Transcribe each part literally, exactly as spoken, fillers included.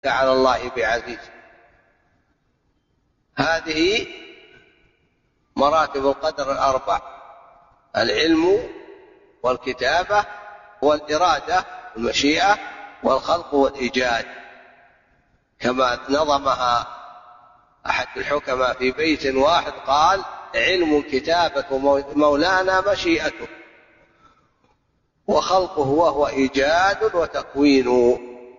على الله بعزيز. هذه مراتب القدر الأربع: العلم والكتابة والإرادة والمشيئة والخلق والإيجاد، كما نظمها أحد الحكماء في بيت واحد قال: علم كتابة مولانا مشيئته، وخلقه وهو إيجاد وتكوين.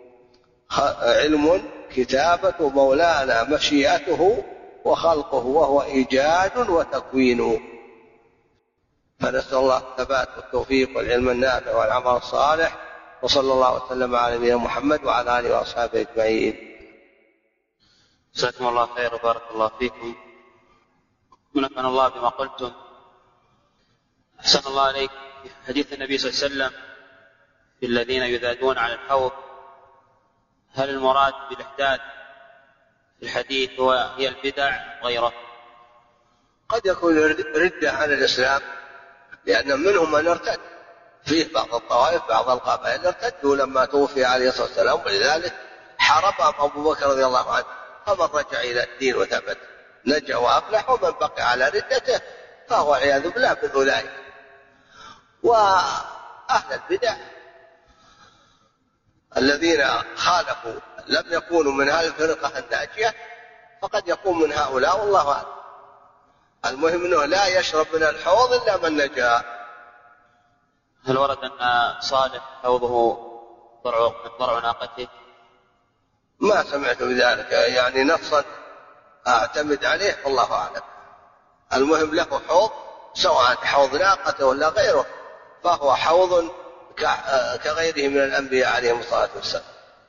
علم كتابة مولانا مشيئته، وخلقه وهو إيجاد وتكوين. فنسأل الله الثبات والتوفيق والعلم النافع والعمل الصالح، وصلى الله وسلم على نبينا محمد وعلى آله وأصحابه أجمعين. جزاكم الله خير وبارك الله فيكم، ونفعنا الله بما قلتم. أحسن الله عليك. في حديث النبي صلى الله عليه وسلم في الذين يذادون على الحوض، هل المراد بالإحداث في الحديث هو هي البدع غيره؟ قد يكون ردة عن الإسلام، لأن منهم من ارتد، فيه بعض الطوائف بعض القبائل ارتدوا لما توفي عليه الصلاة والسلام، ولذلك حاربهم أبو بكر رضي الله عنه، فمن رجع إلى الدين وثبت نجا وأفلح، ومن بقي على ردته فهو عياذ بالله من أولئك. وأهل البدع الذين خالفوا لم يكونوا من هذه الفرقة الناجية، فقد يكون من هؤلاء، والله أعلم. المهم أنه لا يشرب من الحوض إلا من نجا. هل ورد أن صالح حوضه ضرع ناقته؟ ما سمعت بذلك، يعني نصا أعتمد عليه، والله أعلم. المهم له حوض، سواء حوض ناقته ولا غيره، فهو حوض كغيره من الأنبياء عليهم الصلاة والسلام.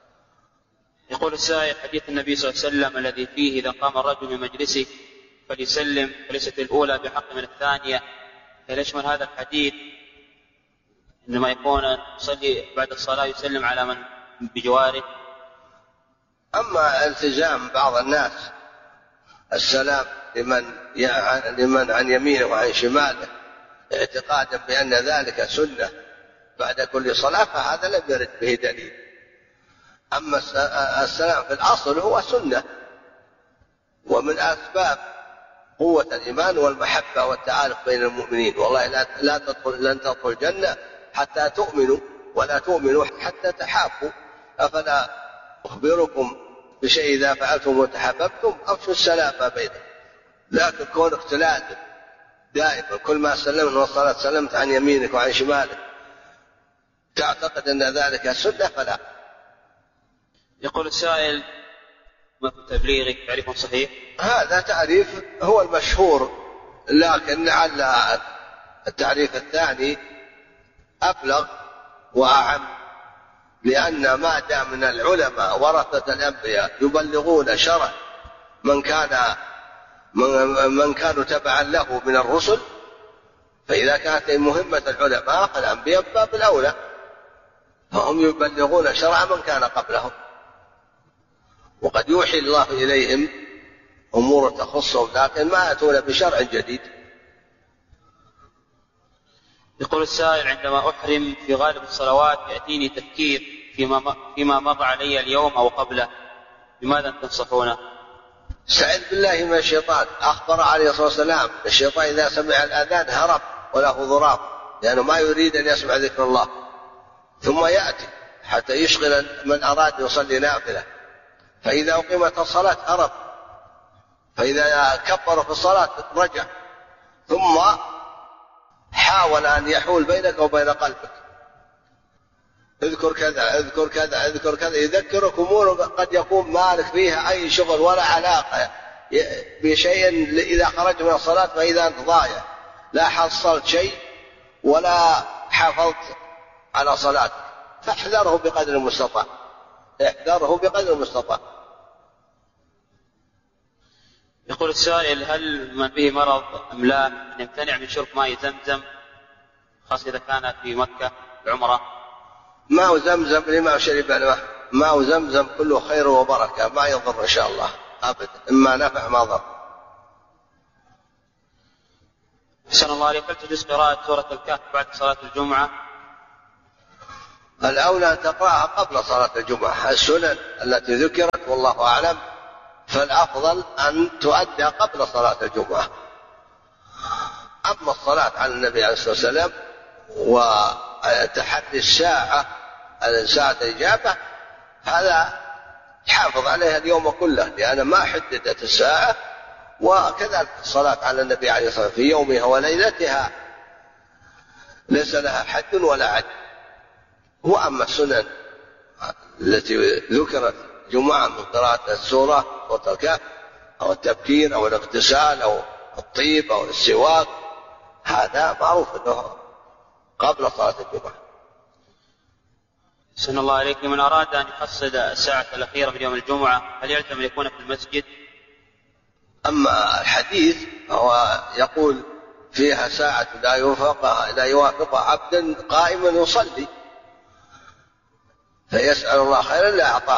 يقول السائل: حديث النبي صلى الله عليه وسلم الذي فيه إذا قام الرجل من مجلسه فليسلم فليست الأولى بحق من الثانية، هل يشمل هذا الحديث عندما يكون يصلي بعد الصلاة يسلم على من بجواره؟ أما التزام بعض الناس السلام لمن لمن عن يمينه وعن شماله اعتقادا بأن ذلك سنة بعد كل صلاة، فهذا لم يرد به دليل. أما السلام في الأصل هو سنة، ومن أسباب قوة الإيمان والمحبة والتعارف بين المؤمنين. والله لا تدخل لن تدخل الجنة حتى تؤمنوا، ولا تؤمنوا حتى تحابوا. أفلا أخبركم بشيء إذا فعلتم وتحاببتم أفشوا السلام بينكم. لكن كونك تلازم دائما كل ما سلمت والصلاة سلمت عن يمينك وعن شمالك تعتقد أن ذلك سنة، فلا. يقول السائل: ما في تبليغك تعريف صحيح؟ هذا تعريف هو المشهور، لكن لعل التعريف الثاني أبلغ وأعم، لأن ما دام من العلماء ورثة الأنبياء يبلغون شرع من كان من كانوا تبعا له من الرسل، فإذا كانت مهمة العلماء فالأنبياء باب الأولى، فهم يبلغون شرع من كان قبلهم، وقد يوحي الله إليهم أمور تخصهم، لكن ما يأتون بشرع جديد. يقول السائل: عندما أحرم في غالب الصلوات يأتيني تفكير فيما فيما مضى علي اليوم أو قبله، لماذا تنصحونه؟ استعذ بالله من الشيطان. أخبر عليه الصلاة والسلام الشيطان إذا سمع الأذان هرب وله ضراب، لأنه ما يريد أن يسمع ذكر الله، ثم يأتي حتى يشغل من أراد يصلي نافلة، فإذا أقيمت الصلاة هرب، فإذا كبر في الصلاة رجع، ثم حاول أن يحول بينك وبين قلبك، اذكر كذا اذكر كذا اذكر كذا، يذكرك أمور قد يكون مالك فيها أي شغل ولا علاقة بشيء، إذا خرج من الصلاة فإذا أنت ضايع، لا حصلت شيء ولا حافظت على صلاتك، فاحذره بقدر المستطاع، احذره بقدر المستطاع. يقول السائل: هل من به مرض أملاك أن يمتنع من شرب ماء زمزم خاصة إذا كان في مكة العمرة؟ ماء زمزم لما شرب الماء، ماء زمزم كله خير وبركة، ما يضر إن شاء الله أبدا، إما نفع ما ضر. أحسن الله عليك. هل تجوز قراءة سورة الكهف بعد صلاة الجمعة؟ الأولى أن تقرأها قبل صلاة الجمعة. السنن التي ذكرت والله أعلم فالأفضل أن تؤدى قبل صلاة الجمعة. أما الصلاة على النبي عليه الصلاة والسلام وتحدي الساعة ساعة الإجابة هذا تحافظ عليها اليوم كله، لأن ما حددت الساعة. وكذلك الصلاة على النبي عليه الصلاة والسلام في يومها وليلتها ليس لها حد ولا عد. وأما السنن التي ذكرت جمعة من قراءة السورة سورة الكهف أو التبكير أو الاغتسال أو الطيب أو السواك هذا معروف أنه قبل صلاة الجمعة. أحسن الله عليك. من أراد أن يقصد الساعة الأخيرة من يوم الجمعة هل يلزم أن يكون في المسجد؟ أما الحديث هو يقول فيها ساعة لا يوافقها لا يوافقها عبد قائما يصلي فيسأل الله خيرا لا أعطاه.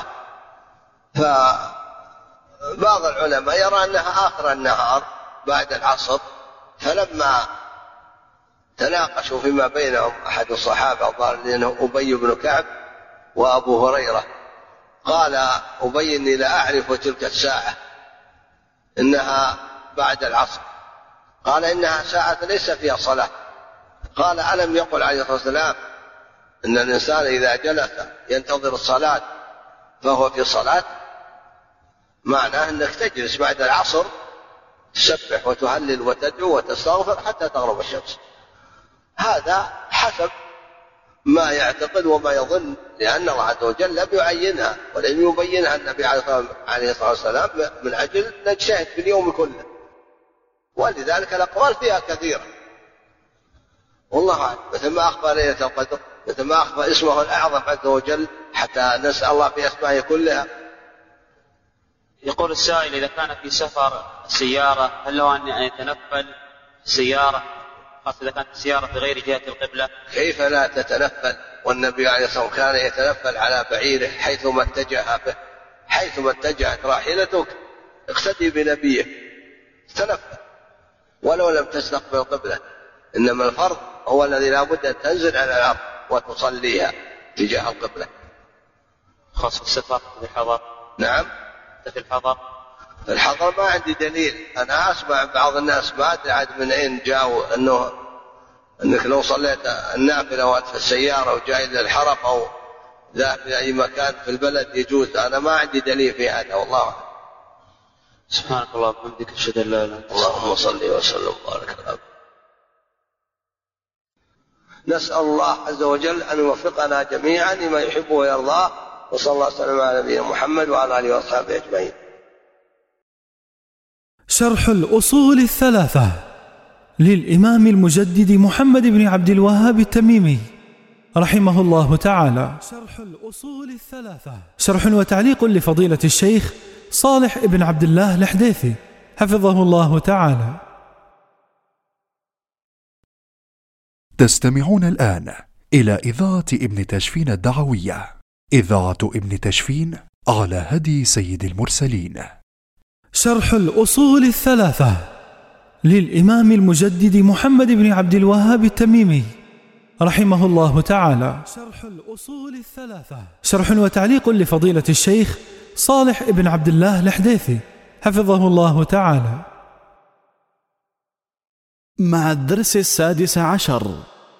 فبعض العلماء يرى أنها آخر النهار بعد العصر، فلما تناقشوا فيما بينهم أحد الصحابة قال لأنه أبي بن كعب وأبو هريرة قال أبي إني لا أعرف تلك الساعة إنها بعد العصر، قال إنها ساعة ليس فيها صلاة. قال ألم يقل عليه الصلاة والسلام إن الإنسان إذا جلس ينتظر الصلاة فهو في صلاة؟ معناه أنك تجلس بعد العصر تسبح وتهلل وتدعو وتستغفر حتى تغرب الشمس. هذا حسب ما يعتقد وما يظن، لأن الله عز وجل لم يعينها ولم يبينها النبي عليه الصلاة والسلام من أجل نجتهد في اليوم كله، ولذلك الأقوال فيها كثيرة والله أعلم. مثل ما أخبر ليلة القدر، مثل ما أخبر اسمه الأعظم عز وجل حتى نسأل الله في أسمائه كلها. يقول السائل إذا كان في سفر السيارة هل له أن يتنفل السيارة خاصة إذا كانت السيارة في غير جهة القبلة؟ كيف لا تتنفل والنبي عليه الصلاة والسلام كان يتنفل على بعيره حيثما اتجه به، حيثما اتجهت راحلتك اقتدي بنبيه تنفل ولو لم تستقبل القبلة. إنما الفرض هو الذي لا بد أن تنزل على الأرض وتصليها تجاه القبلة. خاصة السفر في الحضر؟ نعم في الحضر. في الحضر ما عندي دليل، أنا أسمع بعض الناس ما أدري عاد من أين جاءوا أنه أنك لو صليت النافلة وأنت في السيارة وجاي إلى الحرم أو ذاهب إلى أي مكان في البلد يجوز. أنا ما عندي دليل في هذا والله أعلم. سبحانك الله وبحمدك أشهد أن لا إله إلا أنت اللهم صل وسلم وبارك على. نسأل الله عز وجل أن يوفقنا جميعا لما يحب ويرضاه، وصلى الله وسلم على نبينا محمد وعلى آله وأصحابه أجمعين. شرح الأصول الثلاثة للإمام المجدد محمد بن عبد الوهاب التميمي رحمه الله تعالى. شرح الأصول الثلاثة شرح وتعليق لفضيلة الشيخ صالح بن عبد الله الحديثي حفظه الله تعالى. تستمعون الآن إلى إذاعة ابن تشفين الدعوية، إذاعة ابن تشفين على هدي سيد المرسلين. شرح الأصول الثلاثة للإمام المجدد محمد بن عبد الوهاب التميمي رحمه الله تعالى. شرح الأصول الثلاثة شرح وتعليق لفضيلة الشيخ صالح بن عبد الله الحديثي حفظه الله تعالى. مع الدرس السادس عشر.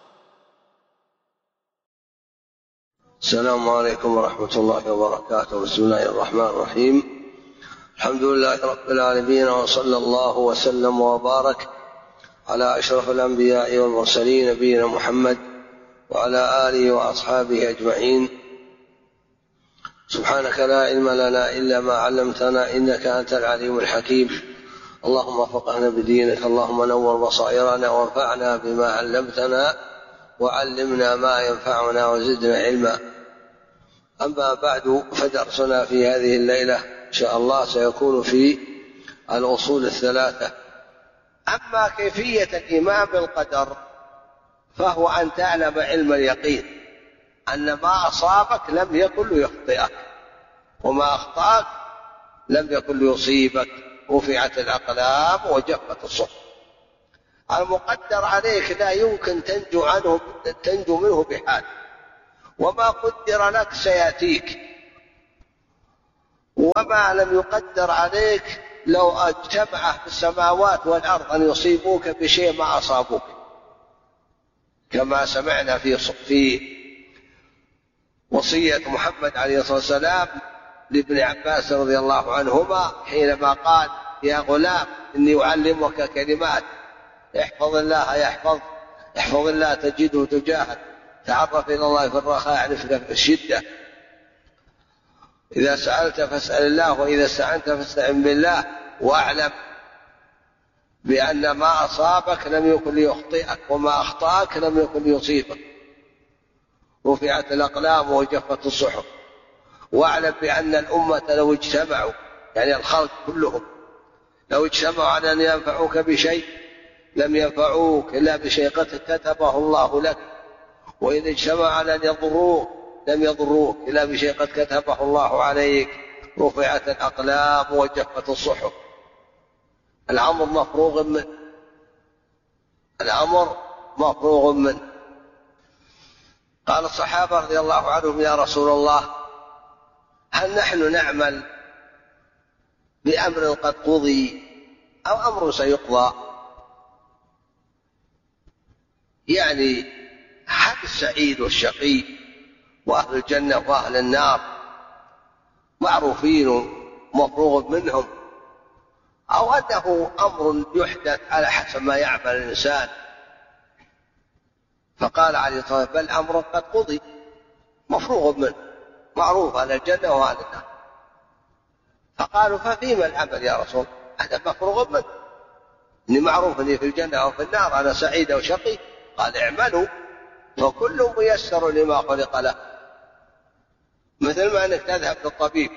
السلام عليكم ورحمة الله وبركاته. بسم الله الرحمن الرحيم. الحمد لله رب العالمين، وصلى الله وسلم وبارك على أشرف الأنبياء والمرسلين نبينا محمد وعلى آله وأصحابه أجمعين. سبحانك لا علم لنا إلا ما علمتنا إنك أنت العليم الحكيم. اللهم فقهنا بدينك، اللهم نور بصائرنا وانفعنا بما علمتنا وعلمنا ما ينفعنا وزدنا علما. أما بعد، فدرسنا في هذه الليلة إن شاء الله سيكون في الأصول الثلاثة. أما كيفية الإيمان بالقدر فهو أن تعلم علم اليقين أن ما أصابك لم يكن ليخطئك وما أخطأك لم يكن ليصيبك. رفعت الأقلام وجفت الصحف. المقدر عليك لا يمكن تنجو عنه تنجو منه بحال، وما قدر لك سيأتيك، وما لم يقدر عليك لو اجتمع في السماوات والأرض أن يصيبوك بشيء ما أصابوك، كما سمعنا في في وصية محمد عليه الصلاة والسلام لابن عباس رضي الله عنهما حينما قال: يا غلام إني أعلمك كلمات، احفظ الله يحفظ احفظ الله تجده تجاهك، تعرف إلى الله في الرخاء يعرفك في الشدة، إذا سألت فاسأل الله وإذا استعنت فاستعن بالله، واعلم بأن ما أصابك لم يكن ليخطئك وما أخطأك لم يكن ليصيبك، رفعت الأقلام وجفت الصحف، واعلم بأن الأمة لو اجتمعوا، يعني الخلق كلهم، لو اجتمعوا على أن ينفعوك بشيء لم ينفعوك إلا بشيء قد كتبه الله لك، وإن اجتمعوا على أن يضروك لم يضروك إلا بشيء قد كتبه الله عليك، رفعت الأقلام وجفت الصحف. الأمر مفروغ منه، الأمر مفروغ منه. قال الصحابة رضي الله عنهم: يا رسول الله، هل نحن نعمل بأمر قد قضي أو أمر سيقضى؟ يعني هل السعيد والشقي وأهل الجنة وأهل النار معروفين مفروغ منهم، أو أنه أمر يحدث على حسب ما يعمل الإنسان؟ فقال عليه الصلاة والسلام: بل أمر قد قضي مفروغ منه، معروف أهل الجنة وأهل النار. فقالوا: ففيما العمل يا رسول؟ هذا مفروغ منه، إني معروف أني في الجنة أو في النار، أنا سعيد أو شقي. قال: اعملوا فكل ميسر لما خلق له. مثل ما أنك تذهب للطبيب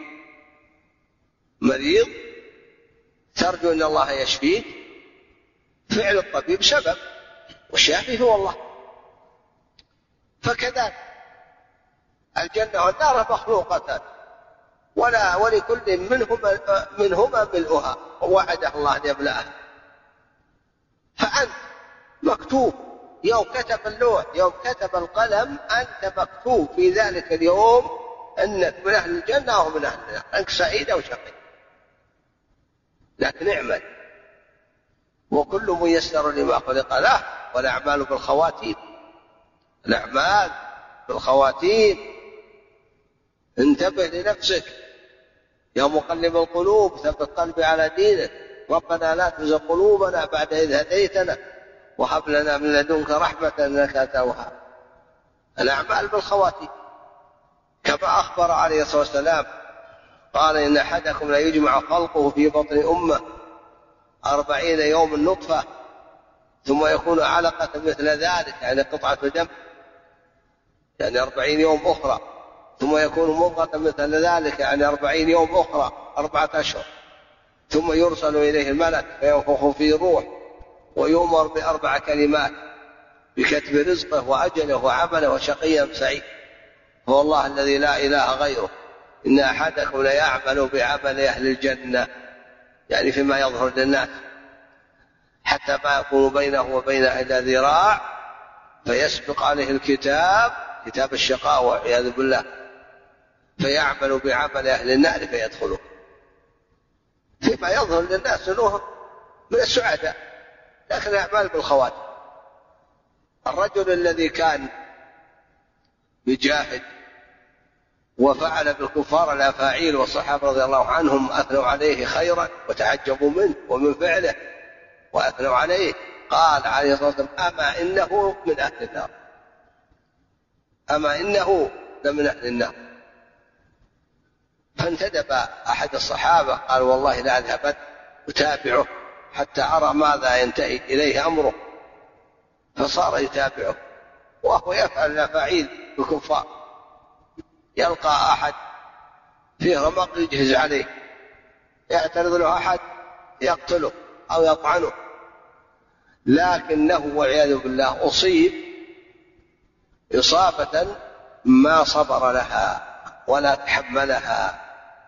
مريض ترجو أن الله يشفيك، فعل الطبيب سبب والشافي هو الله، فكذلك الجنة والنار مخلوقتان، ولا ولكل منهما منهما ملؤها، ووعده الله أن يملأها. فأنت مكتوب يوم كتب اللوح، يوم كتب القلم، أنت مكتوب في ذلك اليوم أنك من أهل الجنة أو من أهل النار، أنك سعيد أو شقي، لكن اعمل وكل ميسر لما خلق له، والأعمال بالخواتيم، الأعمال بالخواتيم. انتبه لنفسك يا مقلب القلوب، ثبت قلبي على دينك، ربنا لا تزغ قلوبنا بعد إذ هديتنا وهب لنا من لدنك رحمة إنك أنت الوهاب. الأعمال بالخواتيم، كما أخبر عليه الصلاة والسلام قال: إن أحدكم لا يجمع خلقه في بطن أمه أربعين يوم نطفة ثم يكون علقة مثل ذلك، يعني قطعة دم، يعني أربعين يوم أخرى، ثم يكون مضغة مثل ذلك، يعني أربعين يوم أخرى، أربعة أشهر، ثم يرسل إليه الملك فينفخ فيه روح ويؤمر بأربع كلمات: بكتب رزقه وأجله وعمله وشقي سعيد. هو الله الذي لا إله غيره. إن أحدكم ليعمل بعمل أهل الجنة، يعني فيما يظهر للناس، حتى ما يكون بينه وبينها إلا ذراع فيسبق عليه الكتاب، كتاب الشقاء والعياذ بالله، فيعمل بعمل أهل النار فيدخله. فيما يظهر للناس أنه من السعداء، لكن الأعمال بالخواتم. الرجل الذي كان يجاهد وفعل بالكفار الأفاعيل، والصحابة رضي الله عنهم أثنوا عليه خيرا وتعجبوا منه ومن فعله وأثنوا عليه، قال عليه الصلاة والسلام: أما إنه من أهل النار، أما إنه لمن أهل النار. فانتدب أحد الصحابة قال: والله لا أذهبن أتابعه حتى أرى ماذا ينتهي إليه أمره. فصار يتابعه وهو يفعل الأفاعيل بالكفار، يلقى أحد فيه رمق يجهز عليه، يعترض له أحد يقتله أو يطعنه، لكنه والعياذ بالله أصيب إصابة ما صبر لها ولا تحملها،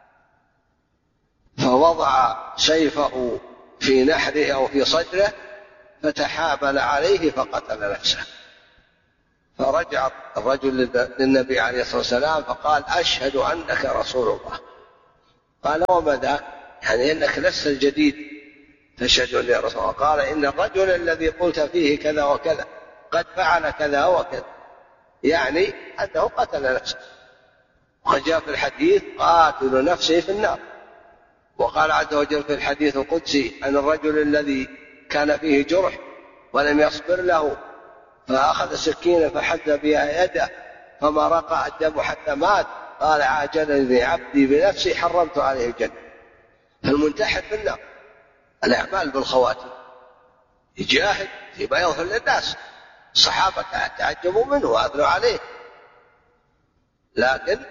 فوضع سيفه في نحره أو في صدره فتحامل عليه فقتل نفسه. فرجع الرجل للنبي عليه الصلاة والسلام فقال أشهد أنك رسول الله. قال وما ذاك؟ يعني إنك لست الجديد تشهد أني رسول الله. قال إن الرجل الذي قلت فيه كذا وكذا قد فعل كذا وكذا، يعني أنه قتل نفسه. وقد جاء في الحديث قاتل نفسه في النار. وقال عز وجل في الحديث القدسي أن الرجل الذي كان فيه جرح ولم يصبر له فأخذ سكينة فحز بها يده فما رقع الدم حتى مات، قال عاجلني عبدي بنفسي حرمت عليه الجنة. فالمنتحر في النار. الأعمال بالخواتم. يجاهد فيما يظهر للناس، الصحابة تعجبوا منه وأثنوا عليه، لكن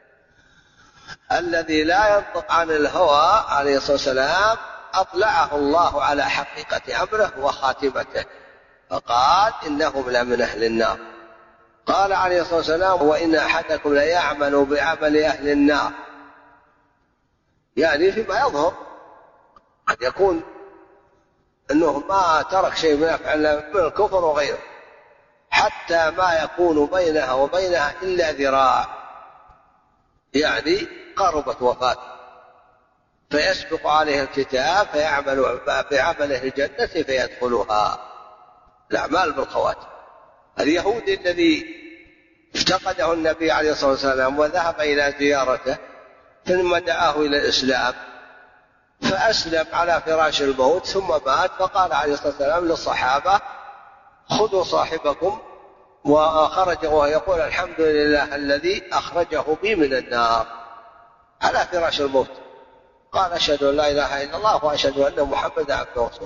الذي لا ينطق عن الهوى عليه الصلاة والسلام أطلعه الله على حقيقة أمره وخاتمته، فقال إنهم لمن أهل النار. قال عليه الصلاة والسلام وإن أحدكم ليعمل بعمل أهل النار، يعني فيما يظهر. قد يكون أنه ما ترك شيء من أفعال من الكفر وغيره، حتى ما يكون بينها وبينها إلا ذراع، يعني قربت وفاة، فيسبق عليه الكتاب فيعمل بعمله الجنة فيدخلها. الأعمال بالخواتم. اليهودي الذي افتقده النبي عليه الصلاة والسلام وذهب إلى زيارته ثم دعاه إلى الإسلام فأسلم على فراش الموت ثم مات، فقال عليه الصلاة والسلام للصحابة خذوا صاحبكم، وخرج وهو يقول الحمد لله الذي أخرجه بي من النار على فراش الموت. قال أشهد أن لا إله إلا الله وأشهد أن محمدا عبده ورسوله.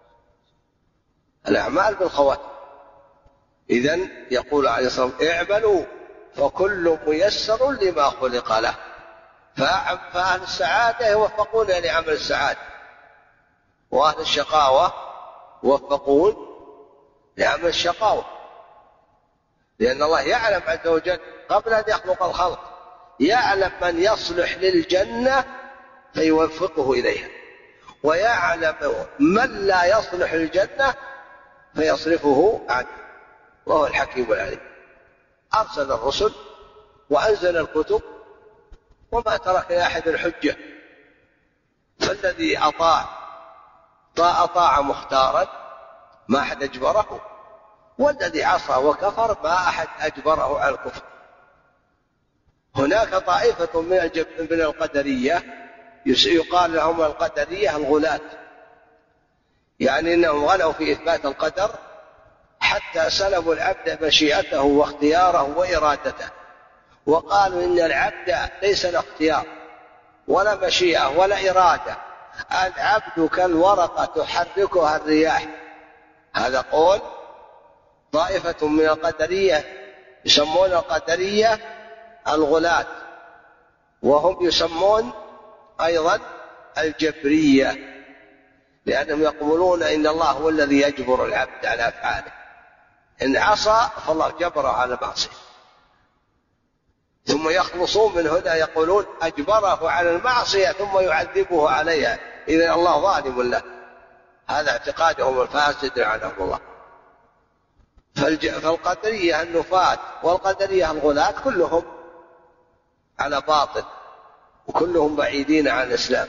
الأعمال بالخواتم. إذن يقول عليه الصلاة والسلام اعملوا فكل ميسر لما خلق له. فأهل السعادة يوفقون لعمل السعادة، وأهل الشقاوة يوفقون لعمل الشقاوة، لأن الله يعلم عز وجل قبل أن يخلق الخلق، يعلم من يصلح للجنة فيوفقه إليها، ويعلم من لا يصلح للجنة فيصرفه عنه، وهو الحكيم العليم. أرسل الرسل وأنزل الكتب وما ترك لأحد الحجة، فالذي أطاع أطاع مختارا ما أحد أجبره، والذي عصى وكفر ما أحد أجبره على الكفر. هناك طائفة من القدرية يقال لهم القدرية الغلاة، يعني أنهم غلوا في إثبات القدر حتى سلبوا العبد مشيئته واختياره وإرادته، وقالوا إن العبد ليس له اختيار ولا مشيئة ولا إرادة، العبد كالورقة تحركها الرياح. هذا قول طائفة من القدرية يسمون القدرية الغلاة، وهم يسمون أيضا الجبرية، لأنهم يقولون إن الله هو الذي يجبر العبد على أفعاله، إن عصى فالله جبره على معصية. ثم يخلصون من هنا يقولون أجبره على المعصية ثم يعذبه عليها، إذن الله ظالم له. هذا اعتقادهم الفاسد لعنهم الله. فالقدرية النفاة والقدرية الغلاة كلهم على باطل، وكلهم بعيدين عن الإسلام.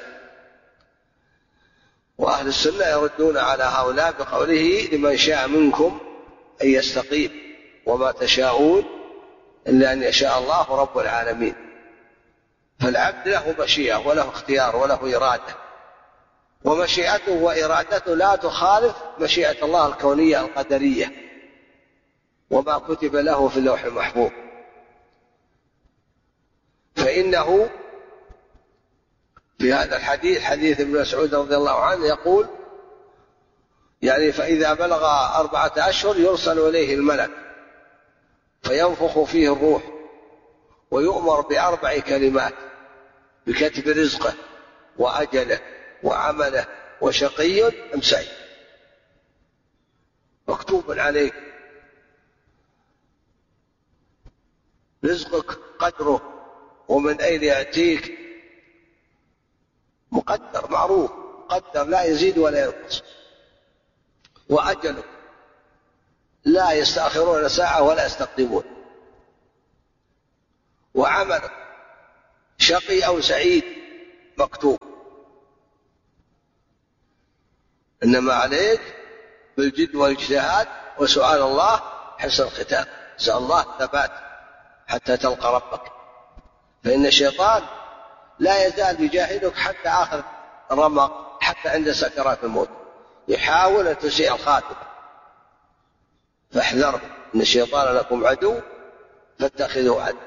وأهل السنة يردون على هؤلاء بقوله لمن شاء منكم أن يستقيم وما تشاءون إلا أن يشاء الله رب العالمين. فالعبد له مشيئة وله اختيار وله إرادة، ومشيئته وإرادته لا تخالف مشيئة الله الكونية القدرية وما كتب له في اللوح المحفوظ. فإنه في هذا الحديث حديث ابن مسعود رضي الله عنه يقول يعني فإذا بلغ أربعة أشهر يرسل إليه الملك فينفخ فيه الروح ويؤمر بأربع كلمات بكتب رزقه وأجله وعمله وشقي أم سعيد. مكتوب عليك رزقك قدره ومن أين يأتيك مقدر معروف، قدر لا يزيد ولا ينقص، وأجله لا يستأخرون ساعة ولا يستقدمون. وعمل شقي أو سعيد مكتوب، إنما عليك بالجد والاجتهاد وسؤال الله حسن الختام. سأل الله الثبات حتى تلقى ربك، فإن الشيطان لا يزال يجاهدك حتى آخر رمق، حتى عند سكرات الموت يحاول أن تسيء الخاتمة، فاحذروا إن الشيطان لكم عدو فاتخذوه عدو.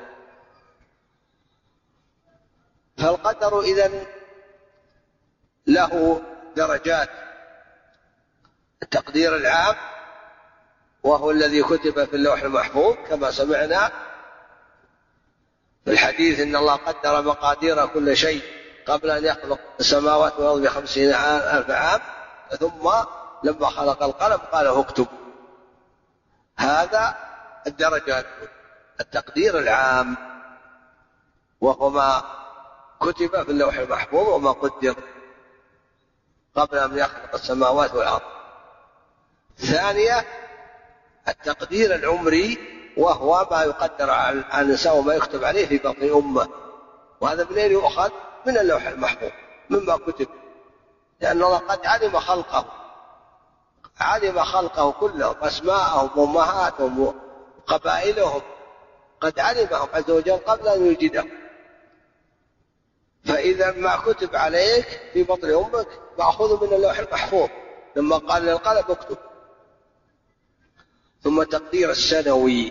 فالقدر إذن له درجات: التقدير العام وهو الذي كتب في اللوح المحفوظ كما سمعنا في الحديث إن الله قدر مقادير كل شيء قبل أن يخلق السماوات والأرض بخمسين ألف عام، ثم لما خلق القلم قال اكتب. هذا الدرجة التقدير العام، وهو ما كتب في اللوح المحفوظ وما قدر قبل أن يخلق السماوات والأرض. ثانية التقدير العمري، وهو ما يقدر على الإنسان وما يكتب عليه في بطن أمه، وهذا منين يؤخذ؟ من اللوح المحفوظ مما كتب، لأن الله قد علم خلقه، علم خلقه كلهم، أسماءهم وأمهاتهم وقبائلهم، قد علمهم عز وجل قبل أن يوجدهم. فإذا ما كتب عليك في بطن أمك مأخوذ من اللوح المحفوظ لما قال للقلم اكتب. ثم تقدير السنوي،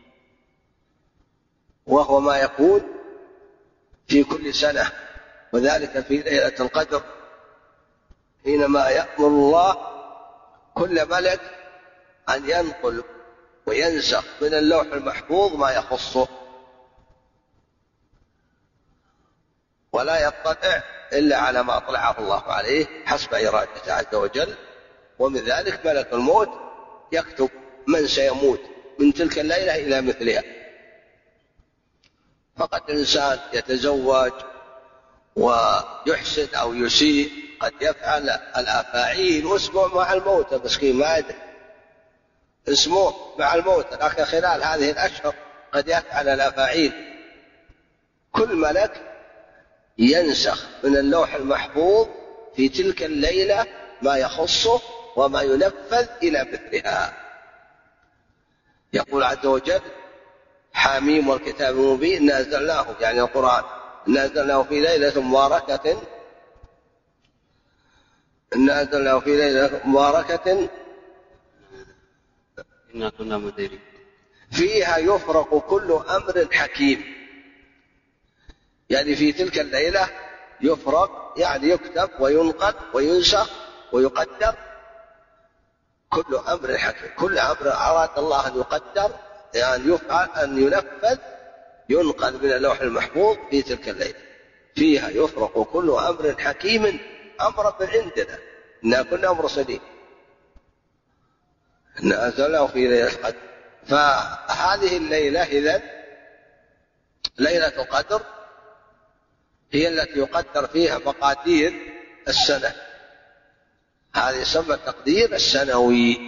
وهو ما يكون في كل سنة، وذلك في ليلة القدر حينما يأمر الله كل ملك أن ينقل وينسخ من اللوح المحفوظ ما يخصه، ولا يطلع إلا على ما أطلعه الله عليه حسب إرادته عز وجل. ومن ذلك ملك الموت يكتب من سيموت من تلك الليلة إلى مثلها. فقد الإنسان يتزوج ويحسن أو يسيء، قد يفعل الأفاعيل واسمه مع الموت، مسكين ما يدري اسمه مع الموت، لكن خلال هذه الأشهر قد يفعل الأفاعيل. كل ملك ينسخ من اللوح المحفوظ في تلك الليلة ما يخصه وما ينفذ إلى مثلها. يقول عز وجل: حاميم والكتاب المبين نزلناه، يعني القرآن نزلناه في ليلة مباركة، نزلناه في ليلة مباركة إنا كنا مديرين فيها يفرق كل أمر حكيم. يعني في تلك الليلة يفرق، يعني يكتب وينقل وينسخ ويقدر كل أمر حكيم. كل أمر أراد الله أن يقدر، يعني يفعل أن ينفذ، ينقل من اللوح المحفوظ في تلك الليلة. فيها يفرق كل أمر حكيم أمر من عندنا، إنا كنا مرسلين نزلناه في ليلة القدر. فهذه الليلة إذن ليلة القدر هي التي يقدر فيها مقادير السنة، هذه يسمى التقدير السنوي.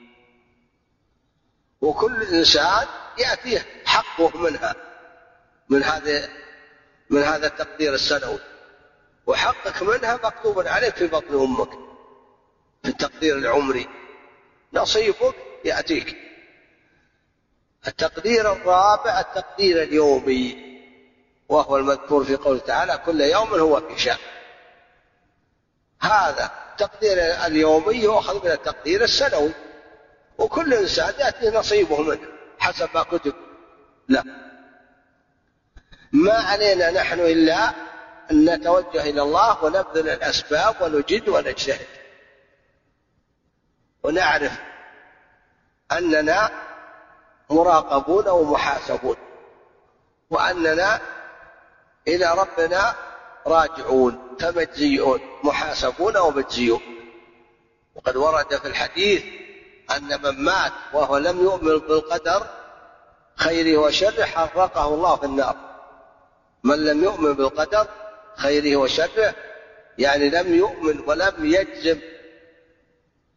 وكل إنسان يأتيه حقه منها، من هذا من هذا التقدير السنوي، وحقك منها مكتوب عليك في بطن أمك في التقدير العمري، نصيبك يأتيك. التقدير الرابع التقدير اليومي، وهو المذكور في قوله تعالى: كل يوم هو في شأن. هذا التقدير اليومي يؤخذ من التقدير السنوي، وكل إنسان يأتي نصيبه منه حسب ما كتب. لا، ما علينا نحن إلا أن نتوجه إلى الله ونبذل الأسباب ونجد ونجتهد، ونعرف أننا مراقبون ومحاسبون، وأننا إلى ربنا راجعون فمجزيون، محاسبون ومجزيون. وقد ورد في الحديث أن من مات وهو لم يؤمن بالقدر خيره وشره حرقه الله في النار. من لم يؤمن بالقدر خيره وشره، يعني لم يؤمن ولم يجزم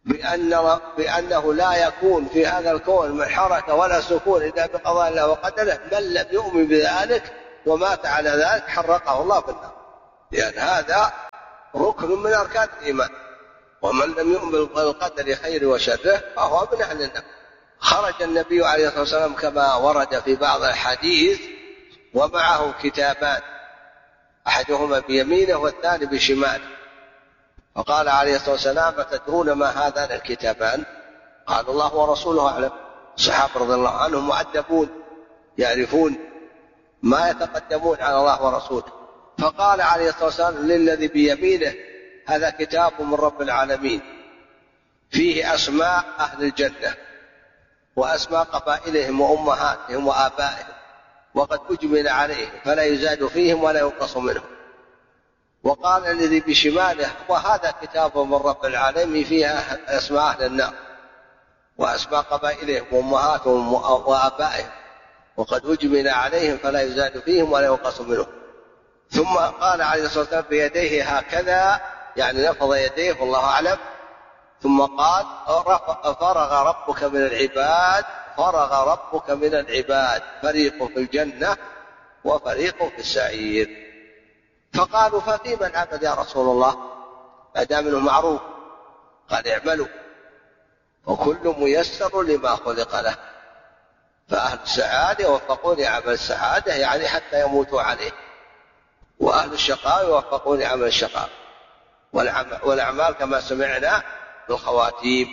بأن بأنه لا يكون في هذا الكون من حركة ولا سكون إلا بقضاء الله وقدره، من لم يؤمن بذلك ومات على ذلك حرقه الله في النار، لأن يعني هذا ركن من أركان الإيمان. ومن لم يؤمن بالقدر خير وشره فهو من أهل النار. خرج النبي عليه الصلاة والسلام كما ورد في بعض الحديث ومعه كتابان، أحدهما بيمينه والثاني بشماله، فقال عليه الصلاة والسلام: أتدرون ما هذان الكتابان؟ قال: الله ورسوله أعلم. الصحابة رضي الله عنهم مؤدبون يعرفون ما يتقدمون على الله ورسوله، فقال عليه الصلاة والسلام للذي بيمينه: هذا كتاب من رب العالمين فيه أسماء أهل الجنة وأسماء قبائلهم وأمهاتهم وآبائهم، وقد أجمل عليهم فلا يزاد فيهم ولا ينقص منهم. وقال الذي بشماله: وهذا كتاب من رب العالمين فيها أسماء أهل النار وأسماء قبائلهم وأمهاتهم وآبائهم، وقد أجمل عليهم فلا يزاد فيهم ولا ينقص منهم. ثم قال عليه الصلاة والسلام بيديه هكذا، يعني نفض يديه والله أعلم، ثم قال: فرغ ربك من العباد فرغ ربك من العباد فريق في الجنة وفريق في السعير. فقالوا: ففيما العمل يا رسول الله؟ أدى منه معروف. قال: اعملوا وكل ميسر لما خلق له. فأهل السعادة يوفقون لعمل السعادة، يعني حتى يموتوا عليه، وأهل الشقاء يوفقون لعمل الشقاء، والأعمال كما سمعنا بالخواتيم،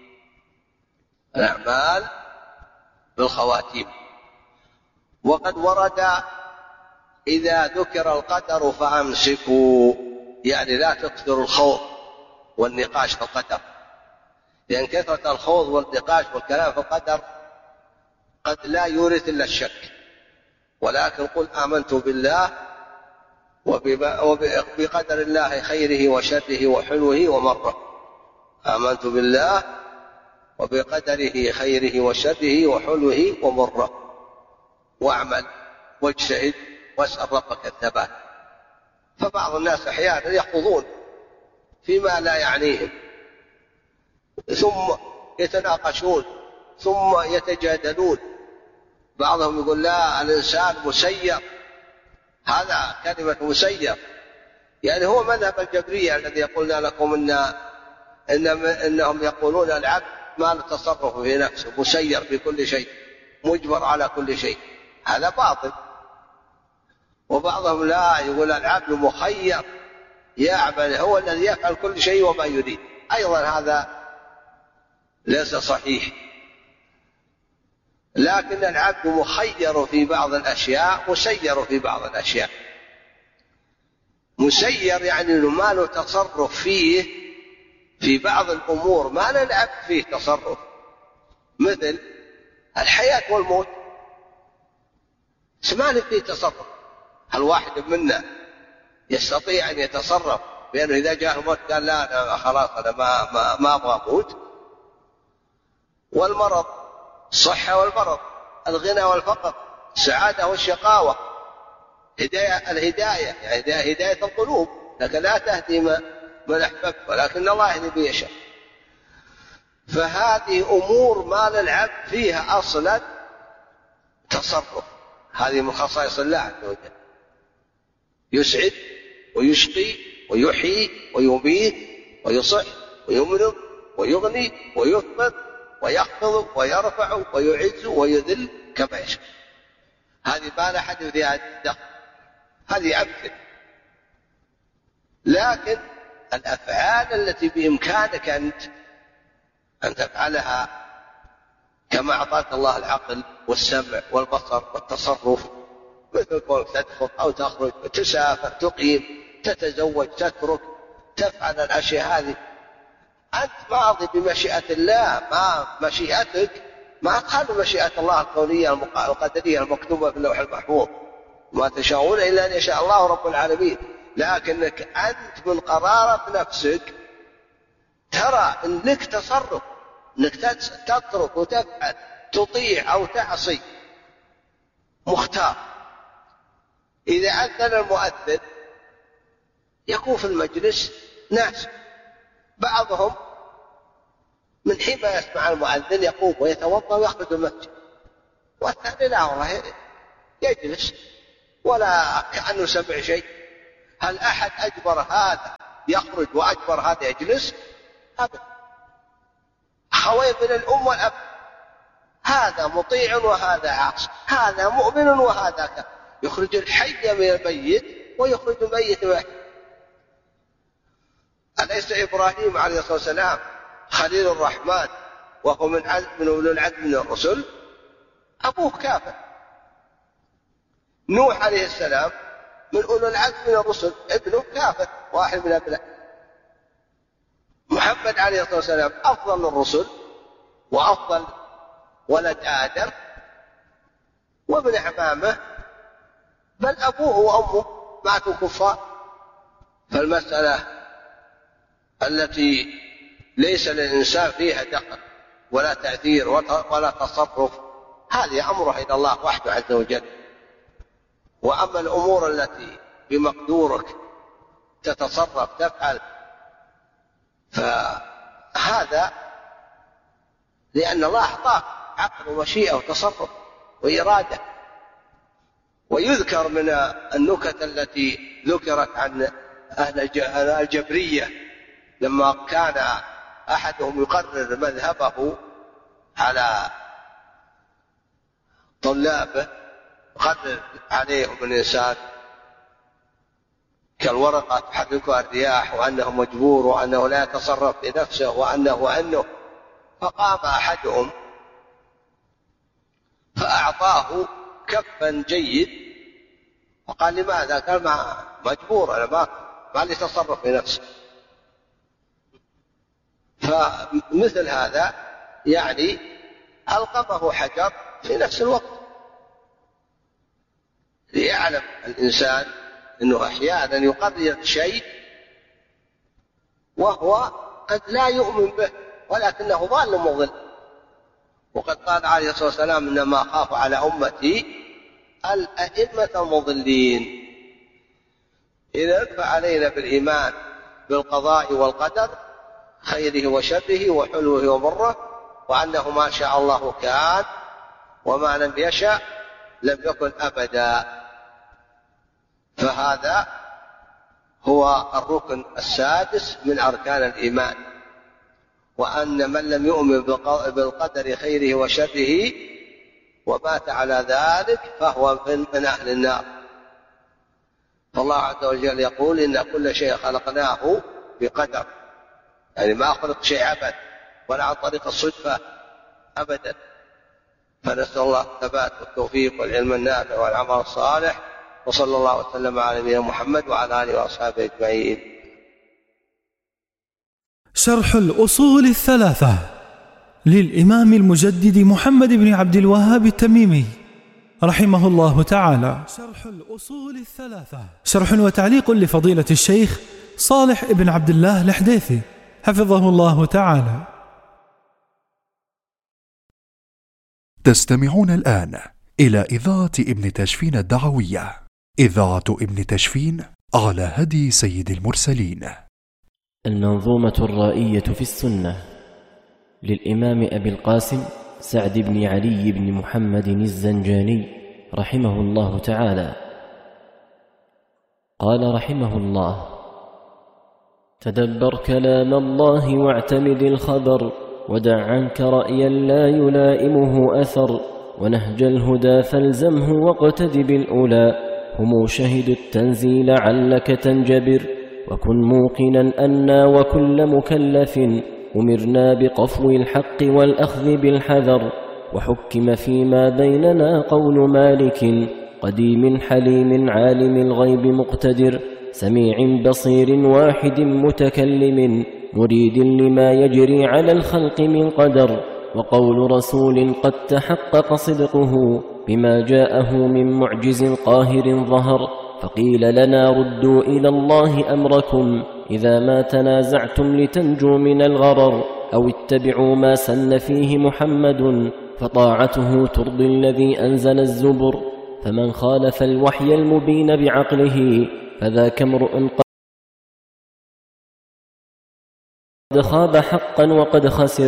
الأعمال بالخواتيم. وقد ورد: إذا ذكر القدر فأمسكوا، يعني لا تكثروا الخوض والنقاش في القدر، لأن كثرة الخوض والنقاش والكلام في القدر قد لا يورث إلا الشك، ولكن قل آمنت بالله وبقدر الله خيره وشره وحلوه ومره. آمنت بالله وبقدره خيره وشره وحلوه ومره، واعمل واجتهد واسأل ربك الثبات. فبعض الناس أحيانا يخوضون فيما لا يعنيهم، ثم يتناقشون ثم يتجادلون. بعضهم يقول: لا، الإنسان مسير. هذا كلمة مسير، يعني هو مذهب الجبرية الذي يقولنا لكم إن إن إنهم يقولون العبد ما له تصرف في نفسه، مسير في كل شيء، مجبر على كل شيء. هذا باطل. وبعضهم لا، يقول العبد مخير، يعمل، هو الذي يفعل كل شيء وما يريد. أيضا هذا ليس صحيح، لكن العبد مخير في بعض الأشياء، مسير في بعض الأشياء. مسير يعني أنه ما له تصرف فيه في بعض الأمور، ما للعبد فيه تصرف، مثل الحياة والموت، ما له فيه تصرف. هل واحد منا يستطيع أن يتصرف بأنه إذا جاء الموت قال: لا أنا خلاص أنا ما, ما, ما أبغى أموت؟ والمرض، الصحة والمرض، الغنى والفقر، السعادة والشقاوة، هداية الهداية، يعني هداية القلوب، لكن لا تهدي من أحببت ولكن الله يهدي من يشاء. فهذه أمور ما للعبد فيها أصلا تصرف، هذه من خصائص الله عز وجل. يسعد ويشقي ويحيي ويميت ويصح ويمرض ويغني ويثبت ويخفض ويرفع ويعز ويذل كما يشاء. هذه ما لا حد فيها دخل، هذه أمثلة. لكن الأفعال التي بإمكانك أنت أن تفعلها، كما أعطاك الله العقل والسمع والبصر والتصرف، مثل كونك تدخل أو تخرج، تسافر، تقيم، تتزوج، تترك، تفعل الأشياء هذه، أنت ماضي بمشيئة الله، ما مشيئتك ما تخالف مشيئة الله الكونية القدرية المكتوبة في اللوح المحفوظ، ما تشاءون إلا أن يشاء الله رب العالمين. لكنك أنت من قرارة نفسك ترى أن لك تصرف، أنك تترك وتفعل، تطيع أو تعصي، مختار. إذا أذن المؤذن يكون في المجلس ناس، بعضهم من حين ما يسمع المؤذن يقوم ويتوضأ ويخرج المسجد، والثاني لا والله يجلس ولا كأنه سمع شيء. هل أحد أجبر هذا يخرج وأجبر هذا يجلس؟ أبدا. أخوين من الأم والأب، هذا مطيع وهذا عاصي، هذا مؤمن وهذا كافر، يخرج الحي من الميت ويخرج الميت من الحي. أليس إبراهيم عليه الصلاة والسلام خليل الرحمن وهو من من أولي العزم من الرسل؟ أبوه كافر. نوح عليه السلام من أولي العزم من الرسل، ابنه كافر، واحد من أبنائه. محمد عليه الصلاة والسلام أفضل الرسل وأفضل ولد آدم وابن عمامه، بل أبوه وأمه ماتوا كفار. فالمسألة التي ليس للإنسان فيها دخل ولا تأثير ولا تصرف، هذه أمره إلى الله وحده عز وجل. وأما الأمور التي بمقدورك تتصرف تفعل، فهذا لأن الله أعطاك عقل ومشيئة وتصرف وإرادة. ويذكر من النكت التي ذكرت عن أهل الجبرية لما كان أحدهم يقرر مذهبه على طلابه، يقرر عليهم الإنسان كالورقة تحركها الرياح، وأنه مجبور وأنه لا يتصرف بنفسه وأنه وأنه فقام أحدهم فأعطاه كفا جيد وقال لماذا؟ قال ما مجبور، أنا ما ما لي تصرف بنفسه. فمثل هذا يعني ألقمه حجر في نفس الوقت، ليعلم الإنسان أنه أحيانا يقرر شيء وهو قد لا يؤمن به ولكنه ضال مضل. وقد قال عليه الصلاة والسلام إنما أخاف على أمتي الأئمة المضلين. إذن فعلينا بالإيمان بالقضاء والقدر، خيره وشره وحلوه ومره، وأنه ما شاء الله كان وما لم يشأ لم يكن أبدا. فهذا هو الركن السادس من أركان الإيمان، وأن من لم يؤمن بالقدر خيره وشره ومات على ذلك فهو من أهل النار. فالله عز وجل يقول إن كل شيء خلقناه بقدر، يعني ما خلق شيء عبث ولا عن طريق الصدفة أبدا. فنسأل الله الثبات والتوفيق والعلم النافع والعمل الصالح، وصلى الله وسلم على نبينا محمد وعلى آله وأصحابه أجمعين. شرح الأصول الثلاثة للإمام المجدد محمد بن عبد الوهاب التميمي رحمه الله تعالى. شرح الأصول الثلاثة، شرح وتعليق لفضيلة الشيخ صالح بن عبد الله الحديثي حفظه الله تعالى. تستمعون الآن إلى إذاعة ابن تشفين الدعوية، إذاعة ابن تشفين على هدي سيد المرسلين. المنظومة الرائية في السنة للإمام أبي القاسم سعد بن علي بن محمد الزنجاني رحمه الله تعالى. قال رحمه الله: تدبر كلام الله واعتمد الخبر، ودع عنك رأيا لا يلائمه أثر، ونهج الهدى فالزمه واقتد بالأولى، هم شهدوا التنزيل علك تنجبر، وكن موقنا أنا وكل مكلف أمرنا بقفو الحق والأخذ بالحذر، وحكم فيما بيننا قول مالك قديم حليم عالم الغيب مقتدر، سميع بصير واحد متكلم مريد لما يجري على الخلق من قدر، وقول رسول قد تحقق صدقه بما جاءه من معجز قاهر ظهر، فقيل لنا ردوا إلى الله أمركم إذا ما تنازعتم لتنجوا من الغرر، أو اتبعوا ما سن فيه محمد فطاعته ترضي الذي أنزل الزبر، فمن خالف الوحي المبين بعقله فذاك امرؤ قد خاب حقا وقد خسر،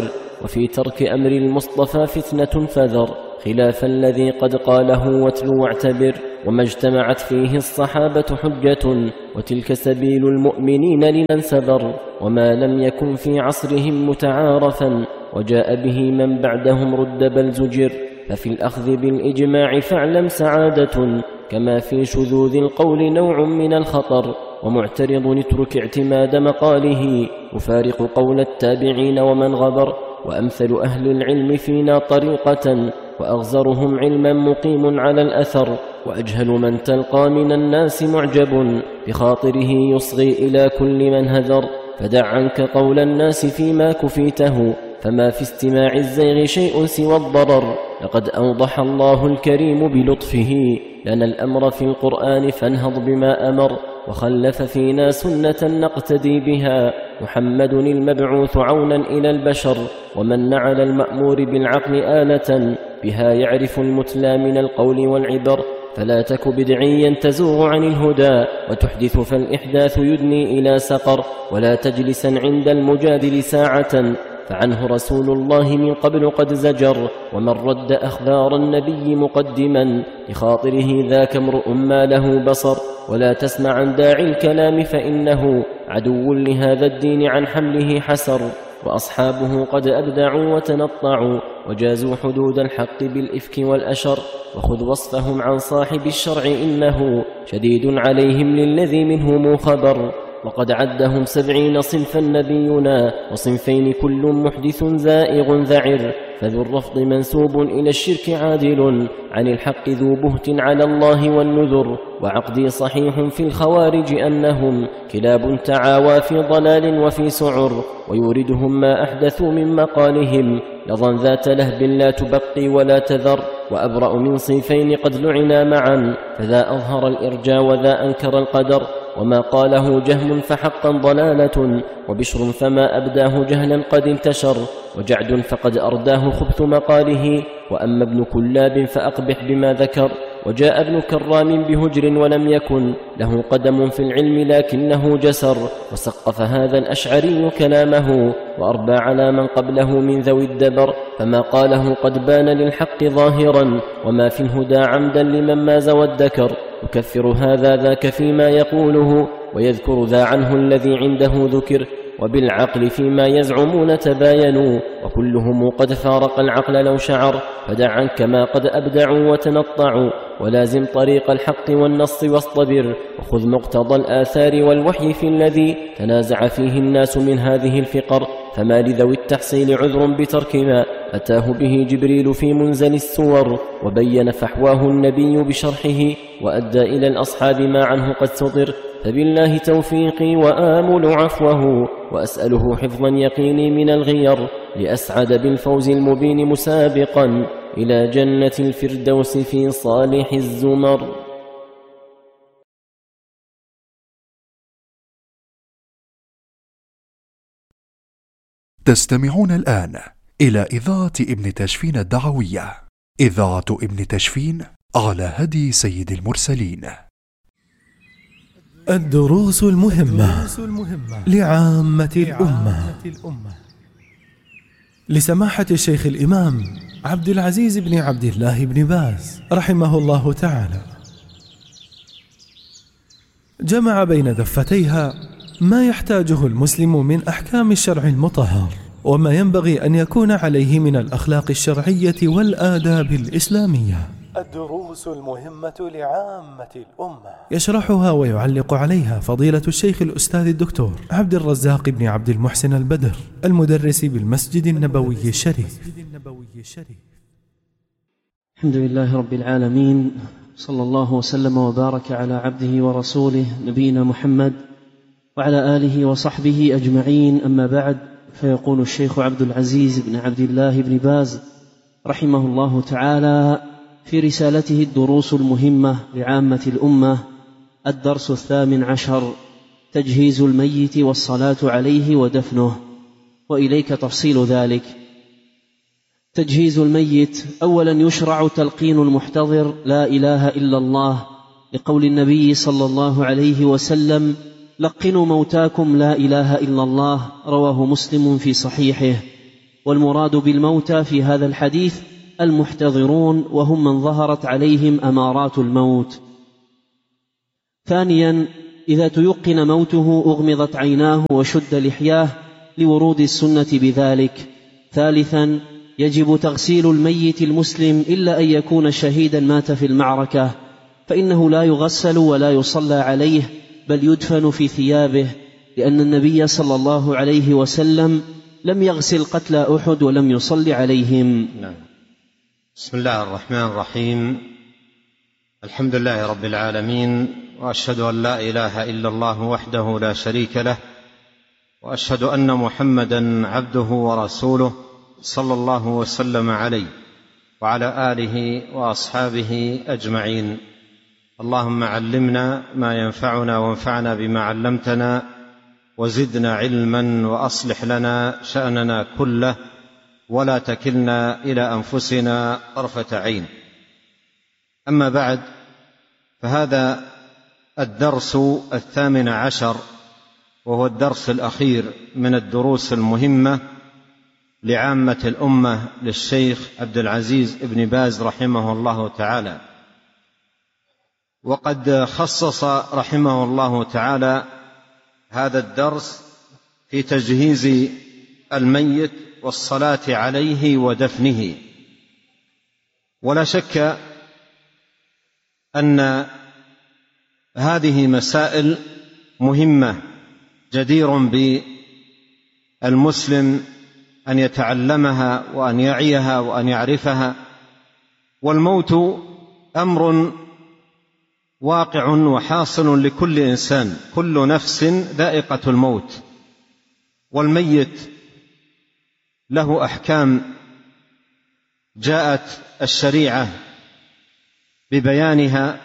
وفي ترك أمر المصطفى فتنة فذر، خلاف الذي قد قاله واتل واعتبر. وما اجتمعت فيه الصحابة حجة، وتلك سبيل المؤمنين لمن سبر. وما لم يكن في عصرهم متعارفا، وجاء به من بعدهم رد بل زجر. ففي الأخذ بالإجماع فاعلم سعادة، كما في شذوذ القول نوع من الخطر. ومعترض اترك اعتماد مقاله، يفارق قول التابعين ومن غبر. وأمثل أهل العلم فينا طريقة، وأغزرهم علما مقيم على الأثر. وأجهل من تلقى من الناس معجب، بخاطره يصغي إلى كل من هذر. فدع عنك قول الناس فيما كفيته، فما في استماع الزيغ شيء سوى الضرر. لقد أوضح الله الكريم بلطفه لنا الأمر في القرآن، فانهض بما أمر. وخلف فينا سنة نقتدي بها، محمد المبعوث عونا إلى البشر. ومن على المأمور بالعقل آلة، بها يعرف المتلى من القول والعبر. فلا تك بدعيا تزوغ عن الهدى، وتحدث فالإحداث يدني إلى سقر. ولا تجلسا عند المجادل ساعة، فعنه رسول الله من قبل قد زجر. ومن رد أخبار النبي مقدما، بخاطره ذاك امرؤ ما له بصر. ولا تسمع عن داعي الكلام، فإنه عدو لهذا الدين عن حمله حسر. وأصحابه قد أبدعوا وتنطعوا، وجازوا حدود الحق بالإفك والأشر. وخذ وصفهم عن صاحب الشرع، إنه شديد عليهم للذي منهم خبر. وقد عدهم سبعين صنفا نبينا، وصنفين كل محدث زائغ ذعر. فذو الرفض منسوب إلى الشرك عادل، عن الحق ذو بهت على الله والنذر. وعقدي صحيح في الخوارج أنهم كلاب تعاوى في ضلال وفي سعر. ويوردهم ما أحدثوا من مقالهم، لظا ذات لهب لا تبقي ولا تذر. وأبرأ من صنفين قد لعنا معا، فذا أظهر الإرجاء وذا أنكر القدر. وما قاله جهم فحقا ضلالة، وبشر فما أبداه جهلا قد انتشر. وجعد فقد أرداه خبث مقاله، وأما ابن كلاب فأقبح بما ذكر. وجاء ابن كرام بهجر ولم يكن له قدم في العلم لكنه جسر. وسقف هذا الأشعري كلامه، وأربى على من قبله من ذوي الدبر. فما قاله قد بان للحق ظاهرا، وما في الهدى عمدا لمن ماز وادكر. يكفر هذا ذاك فيما يقوله، ويذكر ذا عنه الذي عنده ذكر. وبالعقل فيما يزعمون تباينوا، وكلهم قد فارق العقل لو شعر. فدع عنك ما قد أبدعوا وتنطعوا، ولازم طريق الحق والنص واصطبر. وخذ مقتضى الآثار والوحي في الذي تنازع فيه الناس من هذه الفقر. فما لذوي التحصيل عذر بترك ما أتاه به جبريل في منزل السور. وبين فحواه النبي بشرحه، وأدى إلى الأصحاب ما عنه قد صدر. فبالله توفيقي وآمل عفوه، وأسأله حفظا يقيني من الغير، لأسعد بالفوز المبين مسابقا إلى جنة الفردوس في صالح الزمر. تستمعون الآن إلى إذاعة ابن تشفين الدعوية، إذاعة ابن تشفين على هدي سيد المرسلين. الدروس المهمة لعامة الأمة، لسماحة الشيخ الإمام عبد العزيز بن عبد الله بن باز رحمه الله تعالى. جمع بين دفتيها ما يحتاجه المسلم من أحكام الشرع المطهر، وما ينبغي أن يكون عليه من الأخلاق الشرعية والآداب الإسلامية. الدروس المهمة لعامة الأمة، يشرحها ويعلق عليها فضيلة الشيخ الأستاذ الدكتور عبد الرزاق بن عبد المحسن البدر، المدرس بالمسجد النبوي الشريف. الحمد لله رب العالمين، صلى الله وسلم وبارك على عبده ورسوله نبينا محمد وعلى آله وصحبه أجمعين. أما بعد، فيقول الشيخ عبد العزيز بن عبد الله بن باز رحمه الله تعالى في رسالته الدروس المهمة لعامة الأمة: الدرس الثامن عشر، تجهيز الميت والصلاة عليه ودفنه. وإليك تفصيل ذلك. تجهيز الميت: أولا يشرع تلقين المحتضر لا إله إلا الله، لقول النبي صلى الله عليه وسلم: لقنوا موتاكم لا إله إلا الله، رواه مسلم في صحيحه. والمراد بالموتى في هذا الحديث المحتضرون، وهم من ظهرت عليهم أمارات الموت. ثانيا، إذا تيقن موته أغمضت عيناه وشد لحياه لورود السنة بذلك. ثالثا، يجب تغسيل الميت المسلم إلا أن يكون شهيدا مات في المعركة، فإنه لا يغسل ولا يصلى عليه، بل يدفن في ثيابه، لأن النبي صلى الله عليه وسلم لم يغسل قتلى أحد ولم يصلي عليهم. نعم. بسم الله الرحمن الرحيم. الحمد لله رب العالمين، وأشهد أن لا إله إلا الله وحده لا شريك له، وأشهد أن محمدا عبده ورسوله صلى الله وسلم عليه وعلى آله وأصحابه أجمعين. اللهم علمنا ما ينفعنا وانفعنا بما علمتنا، وزدنا علما، وأصلح لنا شأننا كله، ولا تكلنا إلى أنفسنا طرفة عين. أما بعد، فهذا الدرس الثامن عشر، وهو الدرس الأخير من الدروس المهمة لعامة الأمة للشيخ عبد العزيز بن باز رحمه الله تعالى. وقد خصص رحمه الله تعالى هذا الدرس في تجهيز الميت والصلاة عليه ودفنه. ولا شك أن هذه مسائل مهمة جدير بالمسلم أن يتعلمها وأن يعيها وأن يعرفها. والموت أمر واقع وحاصل لكل إنسان، كل نفس ذائقة الموت. والميت له أحكام جاءت الشريعة ببيانها،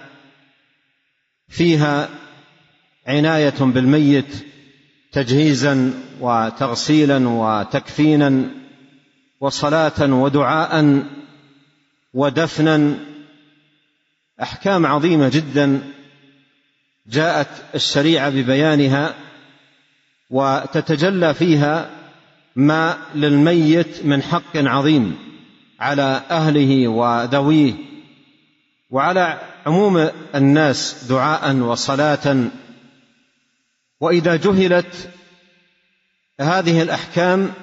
فيها عناية بالميت تجهيزا وتغسيلا وتكفينا وصلاة ودعاء ودفنا. أحكام عظيمة جدا جاءت الشريعة ببيانها، وتتجلى فيها ما للميت من حق عظيم على أهله وذويه وعلى عموم الناس دعاء وصلاة. وإذا جهلت هذه الأحكام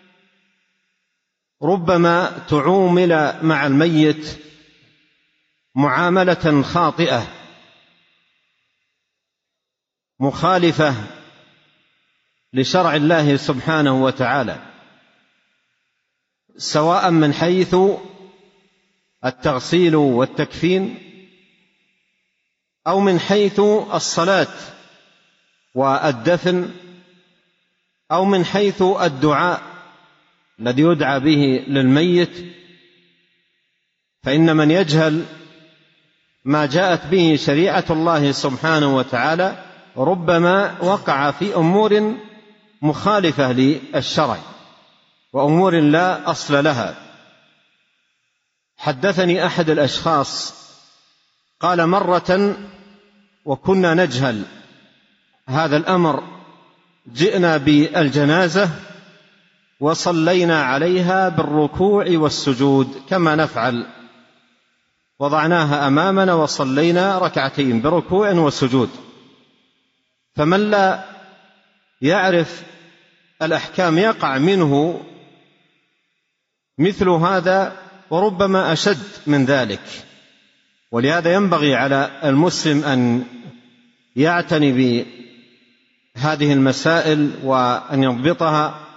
ربما تعامل مع الميت معاملة خاطئة مخالفة لشرع الله سبحانه وتعالى، سواء من حيث التغسيل والتكفين، أو من حيث الصلاة والدفن، أو من حيث الدعاء الذي يدعى به للميت. فإن من يجهل ما جاءت به شريعة الله سبحانه وتعالى ربما وقع في أمور مخالفة للشرع وأمور لا أصل لها. حدثني أحد الأشخاص قال: مرة وكنا نجهل هذا الأمر، جئنا بالجنازة وصلينا عليها بالركوع والسجود كما نفعل، وضعناها أمامنا وصلينا ركعتين بركوع وسجود. فمن لا يعرف الأحكام يقع منه مثل هذا وربما أشد من ذلك. ولهذا ينبغي على المسلم أن يعتني بهذه المسائل وأن يضبطها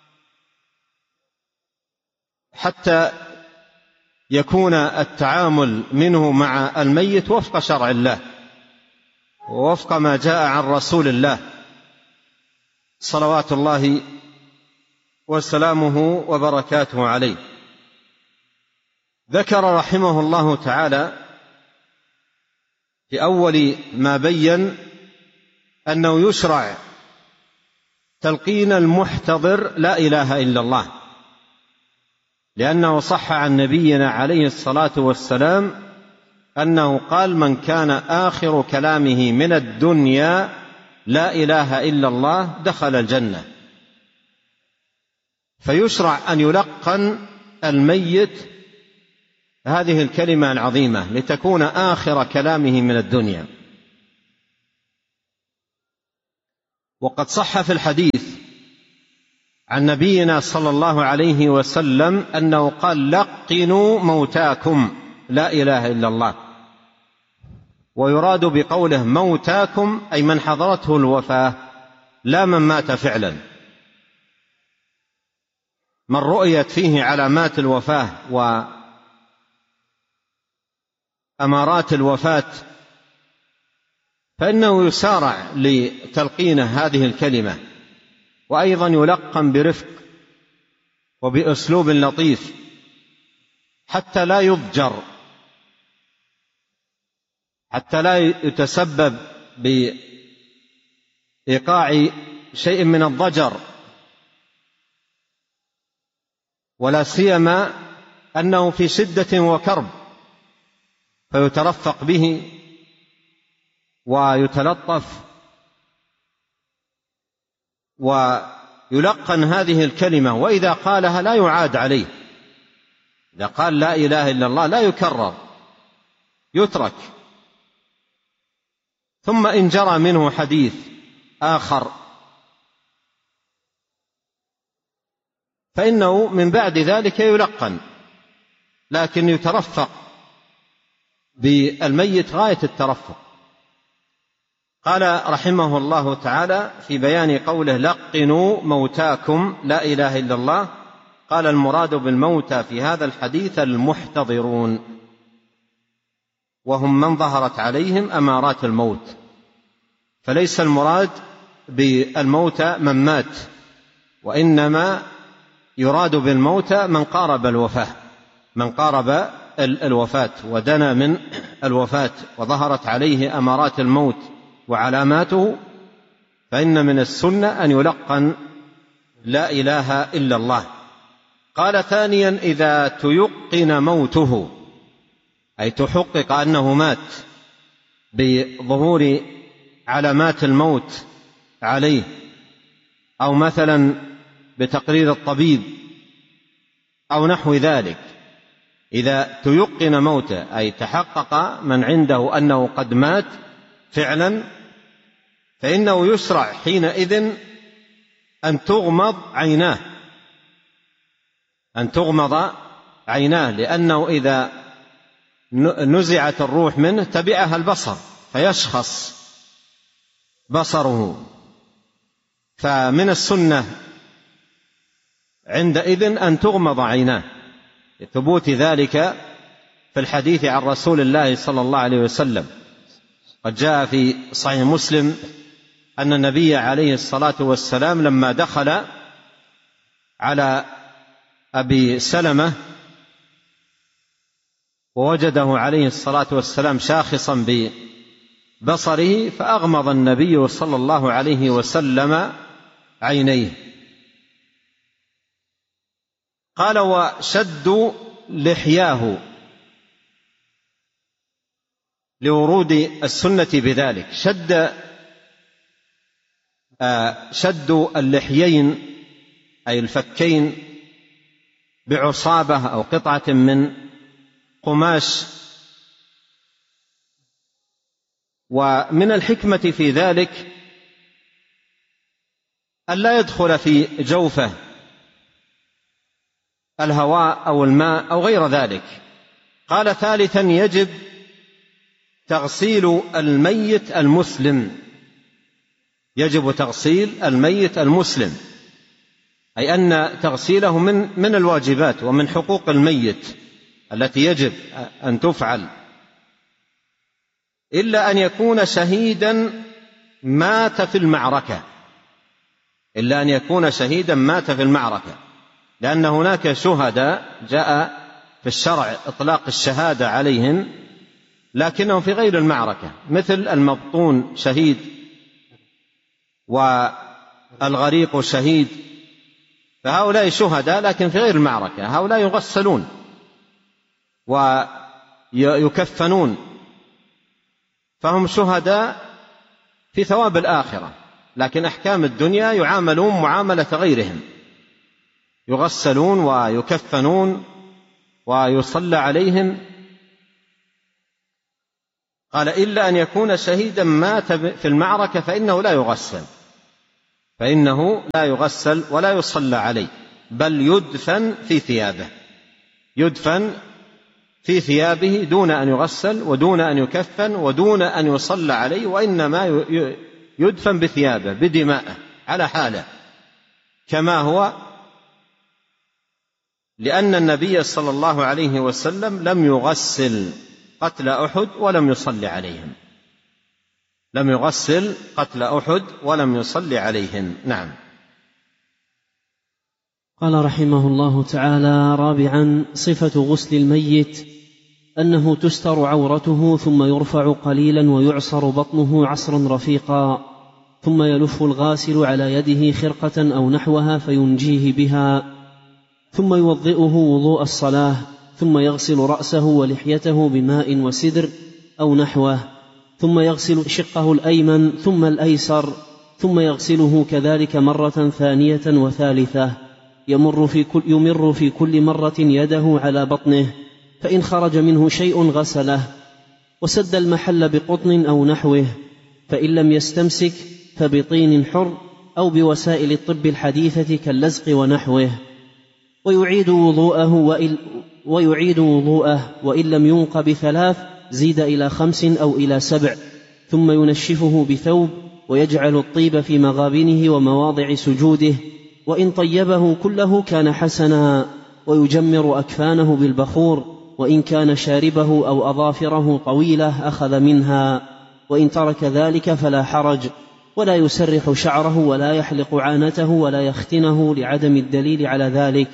حتى يكون التعامل منه مع الميت وفق شرع الله ووفق ما جاء عن رسول الله صلوات الله وسلامه وبركاته عليه. ذكر رحمه الله تعالى في أول ما بين أنه يشرع تلقين المحتضر لا إله إلا الله، لأنه صح عن نبينا عليه الصلاة والسلام أنه قال: من كان آخر كلامه من الدنيا لا إله إلا الله دخل الجنة. فيشرع أن يلقن الميت هذه الكلمة العظيمة لتكون آخر كلامه من الدنيا. وقد صح في الحديث عن نبينا صلى الله عليه وسلم أنه قال: لقنوا موتاكم لا إله إلا الله. ويراد بقوله موتاكم أي من حضرته الوفاة، لا من مات فعلا. من رؤيت فيه علامات الوفاة وأمارات الوفاة فإنه يسارع لتلقينه هذه الكلمة، وأيضا يلقن برفق وبأسلوب لطيف حتى لا يضجر، حتى لا يتسبب بإيقاع شيء من الضجر، ولا سيما أنه في شدة وكرب، فيترفق به ويتلطف ويلقن هذه الكلمة. وإذا قالها لا يعاد عليه، إذا قال لا إله إلا الله لا يكرر، يترك. ثم إن جرى منه حديث آخر فإنه من بعد ذلك يلقن، لكن يترفق بالميت غاية الترفق. قال رحمه الله تعالى في بيان قوله: لقنوا موتاكم لا إله إلا الله، قال: المراد بالموتى في هذا الحديث المحتضرون، وهم من ظهرت عليهم أمارات الموت، فليس المراد بالموتى من مات، وإنما يراد بالموتى من قارب الوفاة، من قارب الوفاة ودنا من الوفاة وظهرت عليه أمارات الموت وعلاماته، فإن من السنة أن يلقن لا إله إلا الله. قال: ثانيا إذا تيقن موته، أي تحقق أنه مات بظهور علامات الموت عليه، أو مثلا بتقرير الطبيب أو نحو ذلك. إذا تيقن موته أي تحقق من عنده أنه قد مات فعلا، فإنه يشرع حينئذ أن تغمض عيناه، أن تغمض عيناه، لأنه إذا نزعت الروح منه تبعها البصر فيشخص بصره. فمن السنة عندئذ أن تغمض عيناه، لثبوت ذلك في الحديث عن رسول الله صلى الله عليه وسلم. قد جاء في صحيح مسلم أن النبي عليه الصلاة والسلام لما دخل على أبي سلمة ووجده عليه الصلاة والسلام شاخصا ببصره، فأغمض النبي صلى الله عليه وسلم عينيه. قال: وشد لحياه، لورود السنة بذلك. شد شد اللحيين أي الفكين بعصابة أو قطعة من قماش. ومن الحكمة في ذلك أن لا يدخل في جوفه الهواء أو الماء أو غير ذلك. قال: ثالثا يجب تغسيل الميت المسلم، يجب تغسيل الميت المسلم، أي أن تغسيله من من الواجبات ومن حقوق الميت التي يجب أن تفعل، إلا أن يكون شهيدا مات في المعركة، إلا أن يكون شهيدا مات في المعركة، لأن هناك شهداء جاء في الشرع إطلاق الشهادة عليهم لكنهم في غير المعركة، مثل المبطون شهيد والغريق شهيد، فهؤلاء شهداء لكن في غير المعركة، هؤلاء يغسلون ويكفنون، فهم شهداء في ثواب الآخرة، لكن أحكام الدنيا يعاملون معاملة غيرهم. يغسلون ويكفنون ويصلى عليهم. قال إلا أن يكون شهيدا مات في المعركة فإنه لا يغسل فإنه لا يغسل ولا يصلى عليه، بل يدفن في ثيابه يدفن في ثيابه دون أن يغسل ودون أن يكفن ودون أن يصلى عليه، وإنما يدفن بثيابه بدمائه على حاله كما هو، لأن النبي صلى الله عليه وسلم لم يغسل قتل أحد ولم يصلي عليهم لم يغسل قتل أحد ولم يصلي عليهم. نعم. قال رحمه الله تعالى: رابعا، صفة غسل الميت أنه تستر عورته ثم يرفع قليلا ويعصر بطنه عصرا رفيقا، ثم يلف الغاسل على يده خرقة أو نحوها فينجيه بها، ثم يوضئه وضوء الصلاة، ثم يغسل رأسه ولحيته بماء وسدر أو نحوه، ثم يغسل شقه الأيمن ثم الأيسر، ثم يغسله كذلك مرة ثانية وثالثة، يمر في كل, يمر في كل مرة يده على بطنه، فإن خرج منه شيء غسله، وسد المحل بقطن أو نحوه، فإن لم يستمسك فبطين حر أو بوسائل الطب الحديثة كاللزق ونحوه، ويعيد وضوءه وإن, ويعيد وضوءه وإن لم ينق بثلاث زيد إلى خمس أو إلى سبع، ثم ينشفه بثوب ويجعل الطيب في مغابنه ومواضع سجوده، وإن طيبه كله كان حسنا، ويجمر أكفانه بالبخور، وإن كان شاربه أو أظافره طويلة أخذ منها، وإن ترك ذلك فلا حرج، ولا يسرح شعره ولا يحلق عانته ولا يختنه لعدم الدليل على ذلك.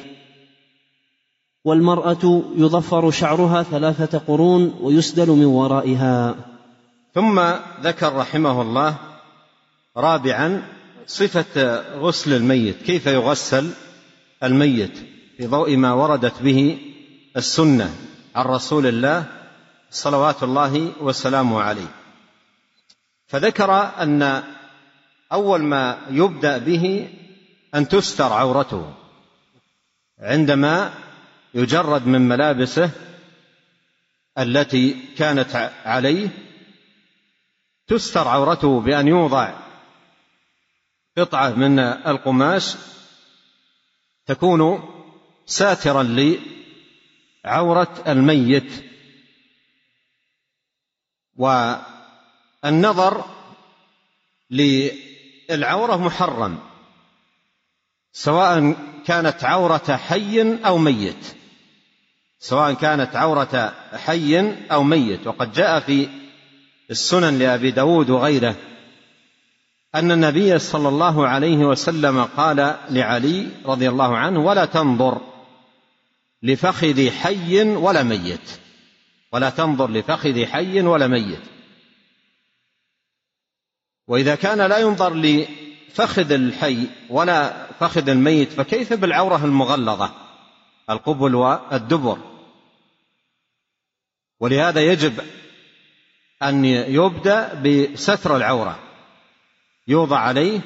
والمرأة يضفر شعرها ثلاثة قرون ويسدل من ورائها. ثم ذكر رحمه الله رابعا صفة غسل الميت، كيف يغسل الميت في ضوء ما وردت به السنة عن رسول الله صلوات الله وسلامه عليه. فذكر أن أول ما يبدأ به أن تستر عورته عندما يجرد من ملابسه التي كانت عليه، تستر عورته بأن يوضع قطعة من القماش تكون ساترا لعورة الميت. والنظر للعورة محرم سواء كانت عورة حي أو ميت سواء كانت عورة حي أو ميت. وقد جاء في السنن لأبي داود وغيره أن النبي صلى الله عليه وسلم قال لعلي رضي الله عنه: ولا تنظر لفخذ حي ولا ميت ولا تنظر لفخذ حي ولا ميت. وإذا كان لا ينظر لفخذ الحي ولا فخذ الميت فكيف بالعورة المغلظة القبل والدبر؟ ولهذا يجب أن يبدأ بستر العورة، يوضع عليه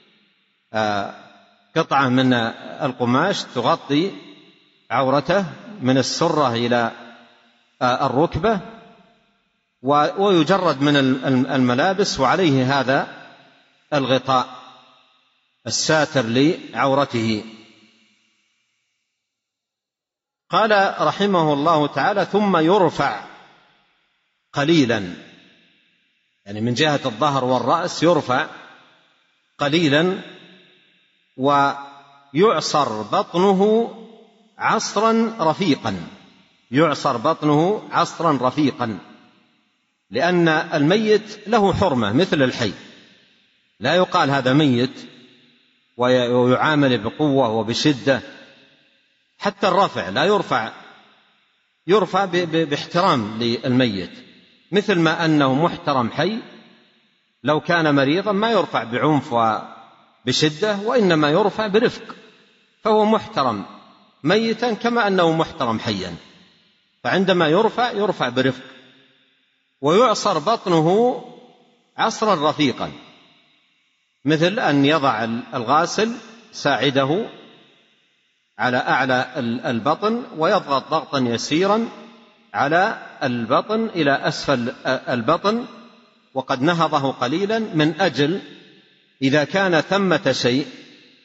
قطعة من القماش تغطي عورته من السرة إلى الركبة، ويجرد من الملابس وعليه هذا الغطاء الساتر لعورته. قال رحمه الله تعالى: ثم يرفع قليلا، يعني من جهة الظهر والرأس يرفع قليلا، ويعصر بطنه عصرا رفيقا يعصر بطنه عصرا رفيقا لأن الميت له حرمة مثل الحي، لا يقال هذا ميت ويعامل بقوة وبشدة. حتى الرفع لا يرفع يرفع باحترام للميت، مثل ما أنه محترم حي، لو كان مريضا ما يرفع بعنف وبشدة وإنما يرفع برفق، فهو محترم ميتا كما أنه محترم حيا، فعندما يرفع يرفع برفق. ويعصر بطنه عصرا رفيقا، مثل أن يضع الغاسل ساعده على أعلى البطن، ويضغط ضغطا يسيرا على البطن إلى أسفل البطن، وقد نهضه قليلا من أجل إذا كان ثمة شيء